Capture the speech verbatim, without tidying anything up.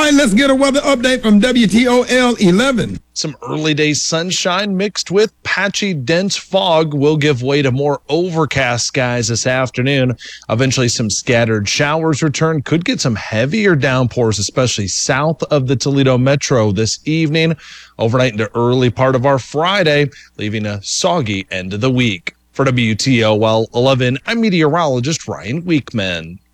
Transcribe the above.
right, let's get a weather update from W T O L eleven. Some early day sunshine mixed with patchy, dense fog will give way to more overcast skies this afternoon. Eventually, some scattered showers return. Could get some heavier downpours, especially south of the Toledo metro this evening, overnight into early part of our Friday, leaving a soggy end of the week. For W T O L eleven, I'm meteorologist Ryan Weekman.